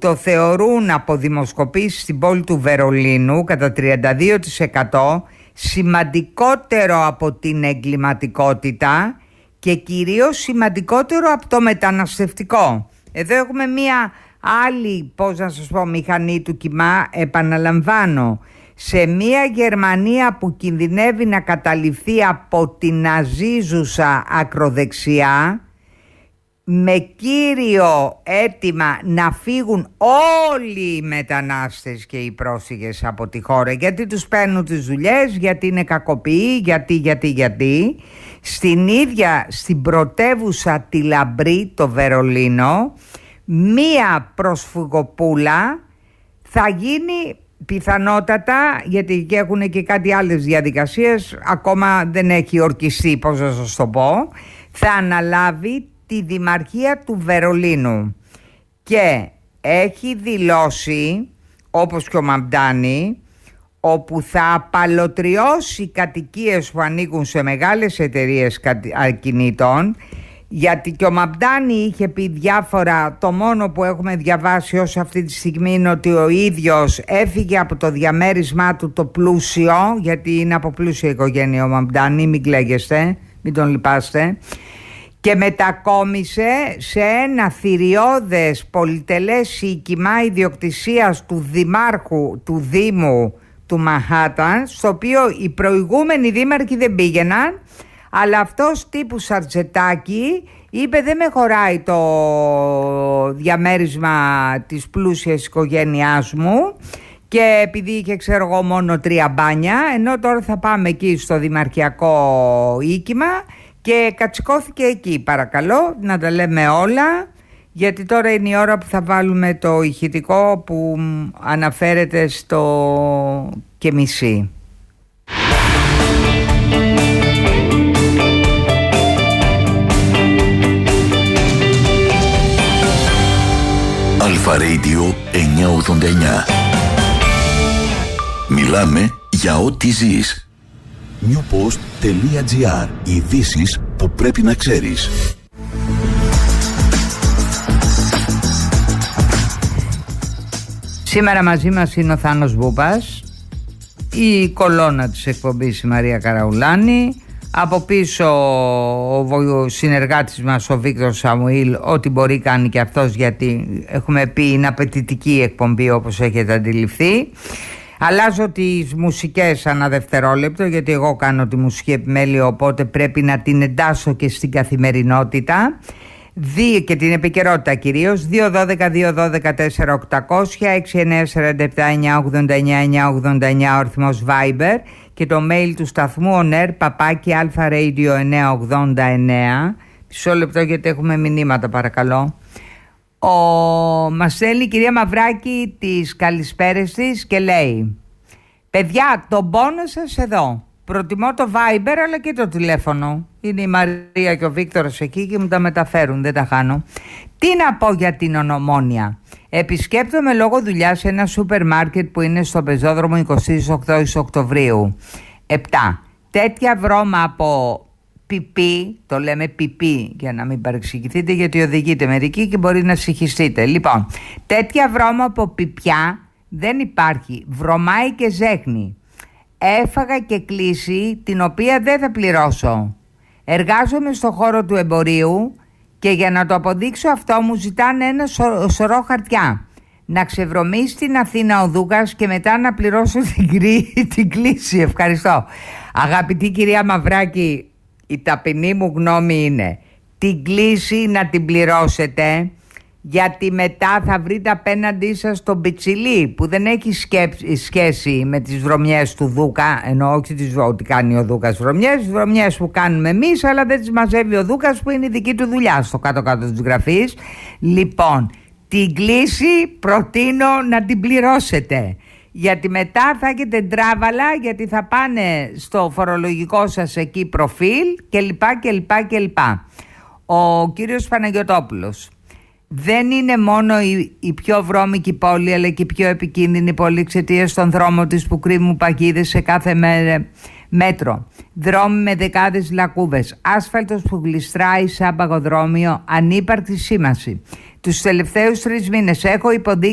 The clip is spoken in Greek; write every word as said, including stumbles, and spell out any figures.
το θεωρούν από δημοσκοπήσεις στην πόλη του Βερολίνου κατά τριάντα δύο τοις εκατό σημαντικότερο από την εγκληματικότητα και κυρίως σημαντικότερο από το μεταναστευτικό. Εδώ έχουμε μία άλλη, πώς να σας πω, μηχανή του κιμά. Επαναλαμβάνω, σε μία Γερμανία που κινδυνεύει να καταληφθεί από την ναζίζουσα ακροδεξιά, με κύριο αίτημα να φύγουν όλοι οι μετανάστες και οι πρόσφυγες από τη χώρα, γιατί τους παίρνουν τις δουλειές, γιατί είναι κακοποιοί, γιατί, γιατί, γιατί. Στην ίδια, στην πρωτεύουσα τη λαμπρή, το Βερολίνο, μία προσφυγοπούλα θα γίνει πιθανότατα, γιατί και έχουν και κάτι άλλες διαδικασίες, ακόμα δεν έχει ορκιστεί, πώς να σας το πω, θα αναλάβει τη Δημαρχία του Βερολίνου και έχει δηλώσει, όπως και ο Μαμντάνη, όπου θα απαλωτριώσει κατοικίες που ανήκουν σε μεγάλες εταιρείες ακινήτων, γιατί και ο Μαμντάνη είχε πει διάφορα. Το μόνο που έχουμε διαβάσει ως αυτή τη στιγμή είναι ότι ο ίδιος έφυγε από το διαμέρισμά του το πλούσιο, γιατί είναι από πλούσια οικογένεια ο Μαμντάνη, μην κλαίγεστε, μην τον λυπάστε, και μετακόμισε σε ένα θηριώδες πολυτελές σύγκυμα ιδιοκτησίας του δημάρχου του Δήμου του Μανχάταν, στο οποίο οι προηγούμενοι δήμαρχοι δεν πήγαιναν, αλλά αυτός τύπου Σαρτζετάκη είπε δεν με χωράει το διαμέρισμα της πλούσιας οικογένειάς μου, και επειδή είχε, ξέρω εγώ, μόνο τρία μπάνια, ενώ τώρα θα πάμε εκεί στο δημαρχιακό οίκημα, και κατσικώθηκε εκεί. Παρακαλώ να τα λέμε όλα, γιατί τώρα είναι η ώρα που θα βάλουμε το ηχητικό που αναφέρεται στο και μισή. Αλφα Radio εννιακόσια ογδόντα εννιά. Μιλάμε για ό,τι ζεις. newpost.gr. Ειδήσεις που πρέπει να ξέρεις. Σήμερα μαζί μας είναι ο Θάνος Μπούπας, η κολόνα της εκπομπής η Μαρία Καραουλάνη, από πίσω ο συνεργάτης μας ο Βίκτορ Σαμουήλ, ό,τι μπορεί κάνει και αυτός, γιατί έχουμε πει είναι απαιτητική εκπομπή όπως έχετε αντιληφθεί. Αλλάζω τις μουσικές ανά δευτερόλεπτο, γιατί εγώ κάνω τη μουσική επιμέλεια, οπότε πρέπει να την εντάσσω και στην καθημερινότητα και την επικαιρότητα κυρίως. Δύο δώδεκα δύο δώδεκα τέσσερα οκτακόσια, έξι εννιά σαράντα επτά εννιακόσια ογδόντα εννιά εννιακόσια ογδόντα εννιά ο αριθμός Viber, και το mail του σταθμού onair παπάκι alpharadio εννιακόσια ογδόντα εννέα. Μισό λεπτό γιατί έχουμε μηνύματα, παρακαλώ. Ο... Μας στέλνει η κυρία Μαυράκη τις καλησπέρες της και λέει: παιδιά, τον πόνο σας εδώ. Προτιμώ το Viber αλλά και το τηλέφωνο. Είναι η Μαρία και ο Βίκτορας εκεί και μου τα μεταφέρουν, δεν τα χάνω. Τι να πω για την Ομόνια. Επισκέπτομαι λόγω δουλειά σε ένα σούπερ μάρκετ που είναι στο πεζόδρομο είκοσι οκτώ Οκτωβρίου. επτά. Τέτοια βρώμα από πιπί, το λέμε πιπί για να μην παρεξηγηθείτε, γιατί οδηγείτε μερικοί και μπορεί να συγχυστείτε. Λοιπόν, τέτοια βρώμα από πιπιά δεν υπάρχει. Βρωμάει και ζέχνει. Έφαγα και κλίση την οποία δεν θα πληρώσω. Εργάζομαι στο χώρο του εμπορίου και για να το αποδείξω αυτό μου ζητάνε ένα σωρό χαρτιά. Να ξεβρωμεί στην Αθήνα ο Δούκας και μετά να πληρώσω την, κρί, την κλίση. Ευχαριστώ. Αγαπητή κυρία Μαυράκη, η ταπεινή μου γνώμη είναι την κλίση να την πληρώσετε, γιατί μετά θα βρείτε απέναντί σας τον πιτσιλί που δεν έχει σκέψη, σχέση με τις βρωμιές του Δούκα, ενώ όχι τις, ότι κάνει ο Δούκας βρωμιές, τις βρωμιές που κάνουμε εμείς, αλλά δεν τις μαζεύει ο Δούκας που είναι η δική του δουλειά στο κάτω-κάτω της γραφής. Λοιπόν, την κλίση προτείνω να την πληρώσετε, γιατί μετά θα έχετε τράβαλα, γιατί θα πάνε στο φορολογικό σας εκεί προφίλ κλπ κλπ κλπ. Ο κύριος Παναγιωτόπουλος: δεν είναι μόνο η, η πιο βρώμικη πόλη, αλλά και η πιο επικίνδυνη πόλη εξαιτίας των δρόμων της που κρύβουν παγίδες σε κάθε με, μέτρο. Δρόμοι με δεκάδες λακκούβες, άσφαλτος που γλιστράει σαν παγοδρόμιο, ανύπαρκτη σήμανση. Τους τελευταίους τρεις μήνες έχω υποδείξει